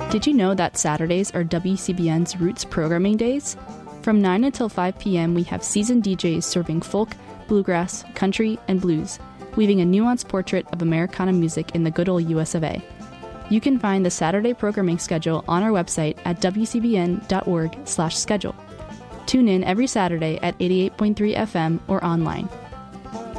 Did you know that Saturdays are WCBN's Roots programming days? From 9 until 5 p.m., we have seasoned DJs serving folk, bluegrass, country, and blues, weaving a nuanced portrait of Americana music in the good old US of A. You can find the Saturday programming schedule on our website at wcbn.org/schedule. Tune in every Saturday at 88.3 FM or online.